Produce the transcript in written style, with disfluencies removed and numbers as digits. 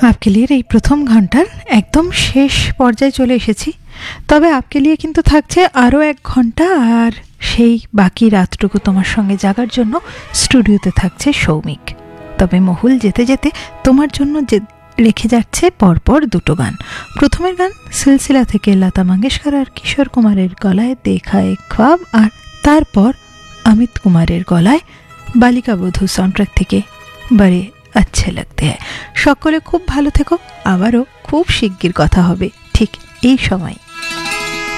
आपके लिए এই প্রথম ঘন্টার একদম শেষ পর্যায়ে চলে এসেছি। তবে आपके लिए কিন্তু থাকছে আরও 1 ঘন্টা, আর সেই বাকি রাতটুকু তোমার সঙ্গে জাগার জন্য স্টুডিওতে থাকছে সৌমিক। তবে মহুল যেতে যেতে তোমার জন্য যে রেখে যাচ্ছে পরপর দুটো গান। প্রথমের গান সিলসিলা থেকে লতা মঙ্গেশকর আর কিশোর কুমারের গলায় দেখা এক খ্বাব, আর তারপর অমিত কুমারের গলায় বালিকা বধূ সাউন্ডট্র্যাক থেকে বড়ে अच्छे लगते हैं। সকলে খুব ভালো থেকো, আবারও খুব শিগগির কথা হবে ঠিক এই সময়।